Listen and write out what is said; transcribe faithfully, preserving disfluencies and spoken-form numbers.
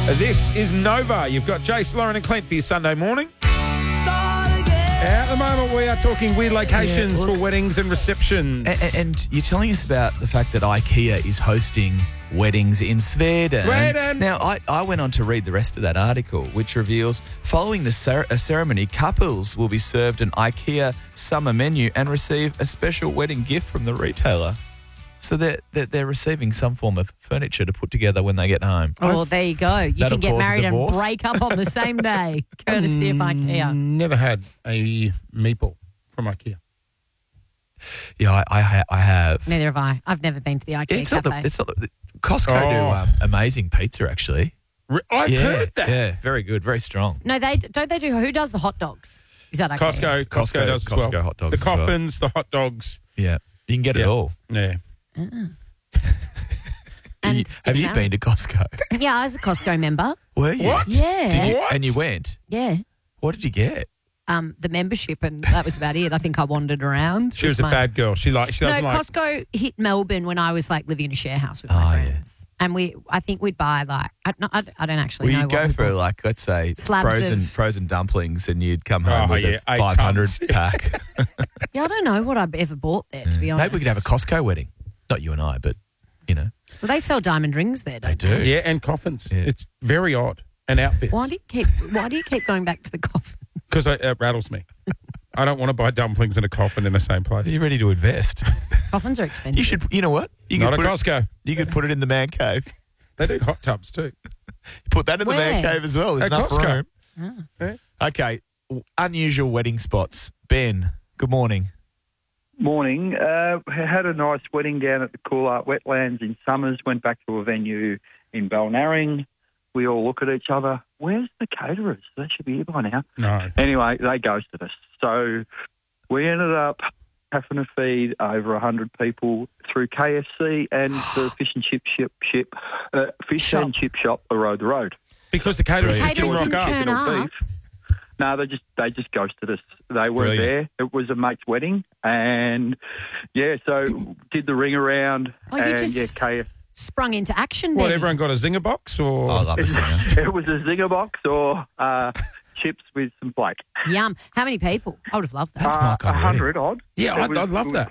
This is Nova. You've got Jace, Lauren and Clint for your Sunday morning. At the moment, we are talking weird locations Yeah, well- for weddings and receptions. And, and you're telling us about the fact that IKEA is hosting weddings in Sweden. Sweden! Now, I, I went on to read the rest of that article, which reveals following the cer- a ceremony, couples will be served an IKEA summer menu and receive a special wedding gift from the retailer. So they're, they're, they're receiving some form of furniture to put together when they get home. Oh, well, there you go. You That'll can get cause a married and divorce. break up on the same day, courtesy of IKEA. Never had a meatball from IKEA. Yeah, I, I, ha- I have. Neither have I. I've never been to the IKEA It's not cafe. the, it's not the, Costco Oh. do um, amazing pizza, actually. Re- I've yeah, heard that. Yeah, very good, very strong. no, they don't. They do. Who does the hot dogs? Is that IKEA? Costco, Costco, Costco- does as Costco well. hot dogs The as well. coffins, the hot dogs. Yeah, you can get Yeah. it all. Yeah. And You- have you been to Costco? Yeah, I was a Costco member. Were you? What? Yeah. Did you? What? And you went. Yeah. What did you get? Um, the membership, and that was about it. I think I wandered around. She was with a my- bad girl. She like she No, doesn't like. Costco hit Melbourne when I was like living in a share house with my Oh, yeah. friends, and we. I think we'd buy like I, no, I, I don't actually Well, know. you what go we for bought. like, let's say, Slabs frozen of- frozen dumplings, and you'd come home Oh, with yeah, a eight five hundred tons. pack. Yeah, I don't know what I've ever bought there. To be honest, Maybe we could have a Costco wedding. Not you and I, but you know, Well, they sell diamond rings there. Don't They they? do. Yeah, and coffins. Yeah. It's very odd. And outfits. Why do you keep? Why do you keep going back to the coffin? Because it rattles me. I don't want to buy dumplings in a coffin in the same place. are you ready to invest? Coffins are expensive. You should. You know what? You Not could at put it, Costco. you could put it in the man cave. They do hot tubs too. Put that in the man Where? cave as well. There's At enough Costco. room. Yeah. Okay, unusual wedding spots. Ben, good morning. Morning. Uh, had a nice wedding down at the Cool Art Wetlands in Summers. Went back to a venue in Balnarring. We all look at each other. Where's the caterers? They should be here by now. No. Anyway, they ghosted us. So we ended up having to feed over one hundred people through K F C and the fish and chip ship, ship uh, fish Shop. and chip shop around the road. Because the caterers Brilliant. just Caterers didn't rock didn't up. turn Chicken or up. beef. No, they just they just ghosted us. They weren't Brilliant. there. It was a mate's wedding, and yeah, so did the ring around, Oh, you and just- yeah, K F C. Sprung into action. What, Benny. everyone got a zinger box or? Oh, I love a singer. It was a zinger box or uh, chips with some flake. Yum. How many people? I would have loved that. That's my kind A of wedding. hundred odd. Yeah, It I'd, was- I'd love it was- that.